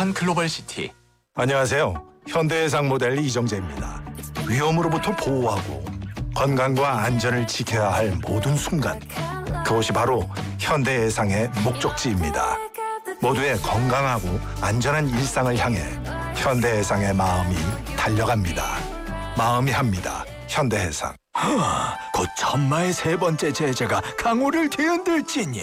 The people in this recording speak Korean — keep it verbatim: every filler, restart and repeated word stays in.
인천 글로벌시티. 안녕하세요. 현대해상 모델 이정재입니다. 위험으로부터 보호하고 건강과 안전을 지켜야 할 모든 순간, 그것이 바로 현대해상의 목적지입니다. 모두의 건강하고 안전한 일상을 향해 현대해상의 마음이 달려갑니다. 마음이 합니다. 현대해상. 곧 천마의 세 번째 제자가 강호를 뒤흔들지니.